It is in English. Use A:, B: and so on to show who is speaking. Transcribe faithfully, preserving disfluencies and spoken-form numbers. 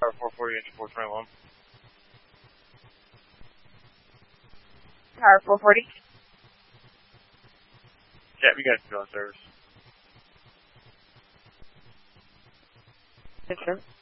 A: Power four forty, engine four twenty-one.
B: Power four forty.
A: Yeah, we got you on service.
B: Yes, sir.